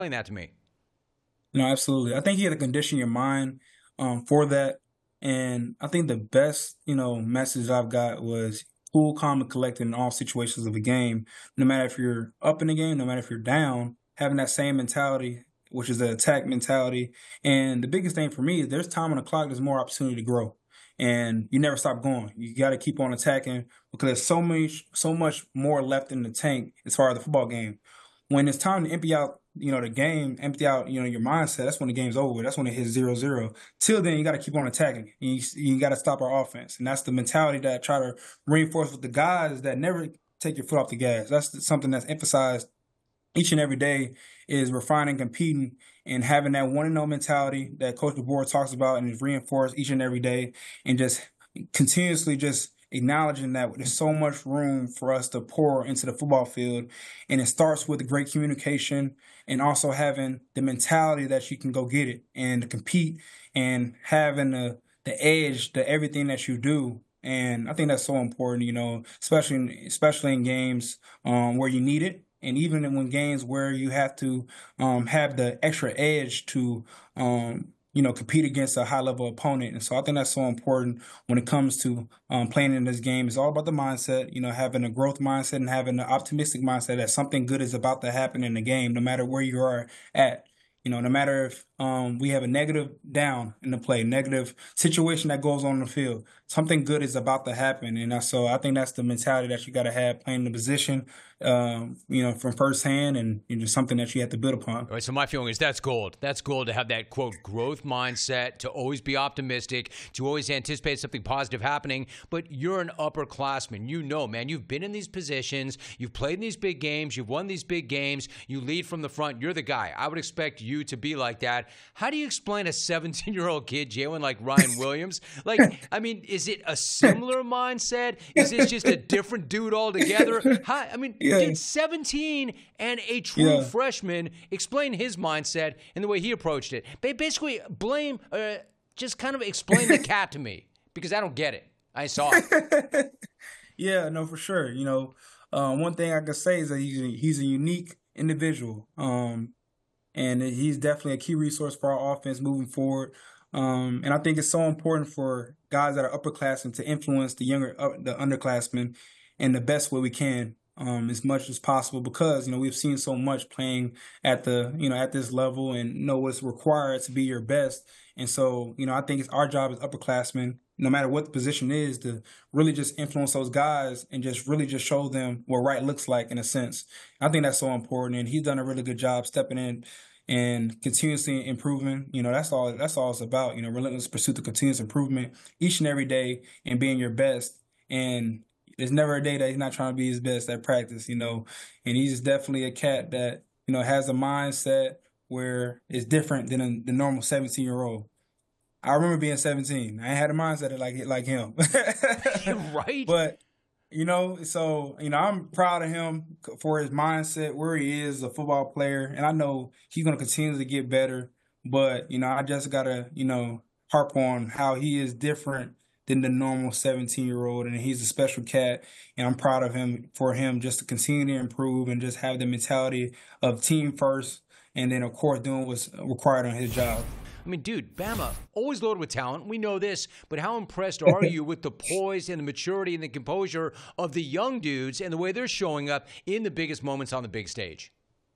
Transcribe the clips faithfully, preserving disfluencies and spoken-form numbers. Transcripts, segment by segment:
Explain that to me. No, absolutely. I think you got to condition your mind um, for that. And I think the best, you know, message I've got was cool, calm, and collected in all situations of a game. No matter if you're up in the game, no matter if you're down, having that same mentality, which is the attack mentality. And the biggest thing for me is there's time on the clock, there's more opportunity to grow. And you never stop going. You got to keep on attacking because there's so much, so much more left in the tank as far as the football game. When it's time to empty out, you know, the game, empty out, you know, your mindset, that's when the game's over. That's when it hits zero zero. Till then, you got to keep on attacking. You, you got to stop our offense. And that's the mentality that I try to reinforce with the guys that never take your foot off the gas. That's something that's emphasized each and every day is refining, competing, and having that one and no mentality that Coach DeBoer talks about and is reinforced each and every day, and just continuously just acknowledging that there's so much room for us to pour into the football field, and it starts with great communication and also having the mentality that you can go get it and compete and having the the edge to everything that you do. And I think that's so important, you know, especially in, especially in games um, where you need it, and even in when games where you have to um, have the extra edge to um, you know compete against a high level opponent. And so I think that's so important when it comes to um, playing in this game. It's all about the mindset, you know, having a growth mindset and having an optimistic mindset that something good is about to happen in the game, no matter where you are at. You know, no matter if um, we have a negative down in the play, negative situation that goes on in the field, something good is about to happen. And that's, so I think that's the mentality that you got to have playing the position, um, you know, from firsthand, and you know, something that you have to build upon. All right, so my feeling is that's gold. That's gold to have that, quote, growth mindset, to always be optimistic, to always anticipate something positive happening. But you're an upperclassman. You know, man, you've been in these positions. You've played in these big games. You've won these big games. You lead from the front. You're the guy. I would expect you to be like that. How do you explain a seventeen-year-old kid, Jalen, like Ryan Williams? Like, I mean, is it a similar mindset? Is this just a different dude altogether? How, I mean, Yeah, dude, seventeen and a true yeah. freshman. Explain his mindset and the way he approached it. Ba- Basically, blame, uh, just kind of explain the cat to me because I don't get it. I saw it. Yeah, no, for sure. You know, um, one thing I can say is that he's a, he's a unique individual, um, and he's definitely a key resource for our offense moving forward. Um, and I think it's so important for guys that are upperclassmen to influence the younger, uh, the underclassmen, in the best way we can, um, as much as possible, because you know we've seen so much playing at the you know at this level and know what's required to be your best. And so you know I think it's our job as upperclassmen, no matter what the position is, to really just influence those guys and just really just show them what right looks like in a sense. I think that's so important, and he's done a really good job stepping in and continuously improving. You know, that's all that's all it's about. You know, relentless pursuit of continuous improvement each and every day and being your best. And there's never a day that he's not trying to be his best at practice, you know. And he's definitely a cat that, you know, has a mindset where it's different than a, the normal seventeen year old. I remember being seventeen. I ain't had a mindset like like him. Right? But you know, so you know, I'm proud of him for his mindset, where he is, a football player, and I know he's going to continue to get better. But you know, I just gotta you know harp on how he is different than the normal seventeen year old, and he's a special cat. And I'm proud of him for him just to continue to improve and just have the mentality of team first, and then of course doing what's required on his job. I mean, dude, Bama, always loaded with talent. We know this, but how impressed are you with the poise and the maturity and the composure of the young dudes and the way they're showing up in the biggest moments on the big stage?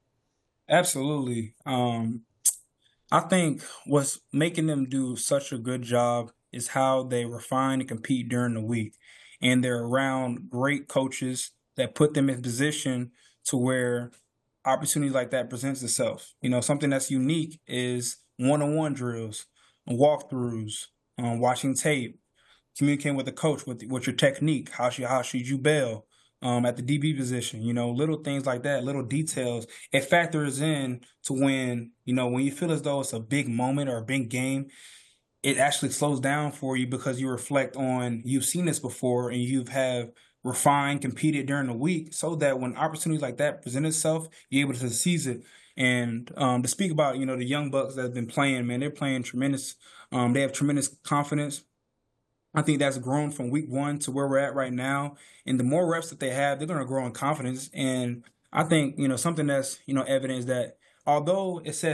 Absolutely. Um, I think what's making them do such a good job is how they refine and compete during the week. And they're around great coaches that put them in position to where opportunity like that presents itself. You know, something that's unique is one-on-one drills, walkthroughs, um, watching tape, communicating with the coach with with your technique. How should how should you bail um, at the D B position? You know, little things like that, little details. It factors in to when you know when you feel as though it's a big moment or a big game. It actually slows down for you because you reflect on you've seen this before and you've have refined, competed during the week, so that when opportunities like that present itself, you're able to seize it. And um, to speak about you know the young bucks that have been playing, man, they're playing tremendous. Um, they have tremendous confidence. I think that's grown from week one to where we're at right now. And the more reps that they have, they're going to grow in confidence. And I think, you know, something that's, you know, evident is that although it says